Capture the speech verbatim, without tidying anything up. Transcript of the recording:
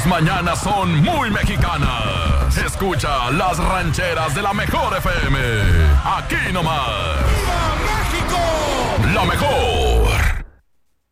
Tus mañanas son muy mexicanas. Escucha las rancheras de la mejor F M. Aquí nomás. ¡Viva México! La mejor.